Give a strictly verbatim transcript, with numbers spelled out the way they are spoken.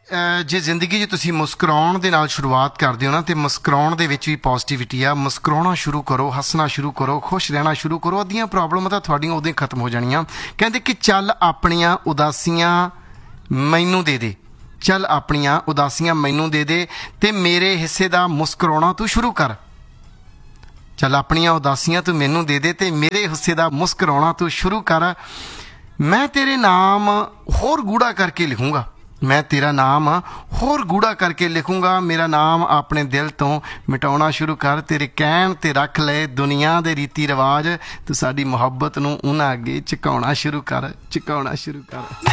ਜੇ ਜ਼ਿੰਦਗੀ 'ਚ ਤੁਸੀਂ ਮੁਸਕਰਾਉਣ ਦੇ ਨਾਲ ਸ਼ੁਰੂਆਤ ਕਰਦੇ ਹੋ ਨਾ, ਤੇ ਮੁਸਕਰਾਉਣ ਦੇ ਵਿੱਚ ਵੀ ਪੋਜ਼ਿਟਿਵਿਟੀ ਆ। ਮੁਸਕਰਾਉਣਾ ਸ਼ੁਰੂ ਕਰੋ, ਹੱਸਣਾ ਸ਼ੁਰੂ ਕਰੋ, ਖੁਸ਼ ਰਹਿਣਾ ਸ਼ੁਰੂ ਕਰੋ। ਅੱਧੀਆਂ ਪ੍ਰੋਬਲਮਾਂ ਤਾਂ ਤੁਹਾਡੀਆਂ ਉਦੋਂ ਹੀ ਖਤਮ ਹੋ ਜਾਣੀਆਂ। ਕਹਿੰਦੇ ਕਿ ਚੱਲ ਆਪਣੀਆਂ ਉਦਾਸੀਆਂ ਮੈਨੂੰ ਦੇ ਦੇ, ਚੱਲ ਆਪਣੀਆਂ ਉਦਾਸੀਆਂ ਮੈਨੂੰ ਦੇ ਦੇ, ਤੇ ਮੇਰੇ ਹਿੱਸੇ ਦਾ ਮੁਸਕਰਾਉਣਾ ਤੂੰ ਸ਼ੁਰੂ ਕਰ। ਚੱਲ ਆਪਣੀਆਂ ਉਦਾਸੀਆਂ ਤੂੰ ਮੈਨੂੰ ਦੇ ਦੇ, ਤੇ ਮੇਰੇ ਹਿੱਸੇ ਦਾ ਮੁਸਕਰਾਉਣਾ ਤੂੰ ਸ਼ੁਰੂ ਕਰ। ਮੈਂ ਤੇਰੇ ਨਾਮ ਹੋਰ ਗੂੜਾ ਕਰਕੇ ਲਿਖੂੰਗਾ, ਮੈਂ ਤੇਰਾ ਨਾਮ ਹੋਰ ਗੂੜਾ ਕਰਕੇ ਲਿਖੂੰਗਾ। ਮੇਰਾ ਨਾਮ ਆਪਣੇ ਦਿਲ ਤੋਂ ਮਿਟਾਉਣਾ ਸ਼ੁਰੂ ਕਰ। ਤੇਰੇ ਕਹਿਣ ਤੇ ਰੱਖ ਲਏ ਦੁਨੀਆ ਦੇ ਰੀਤੀ ਰਿਵਾਜ, ਤੂੰ ਸਾਡੀ ਮੁਹੱਬਤ ਨੂੰ ਉਹਨਾਂ ਅੱਗੇ ਝੁਕਾਉਣਾ ਸ਼ੁਰੂ ਕਰ, ਝੁਕਾਉਣਾ ਸ਼ੁਰੂ ਕਰ।